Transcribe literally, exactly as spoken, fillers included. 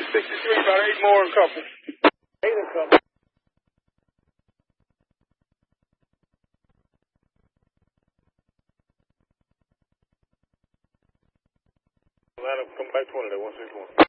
sixty-three, about eight more in couple. Eight in couple. Come back twenty, one six one.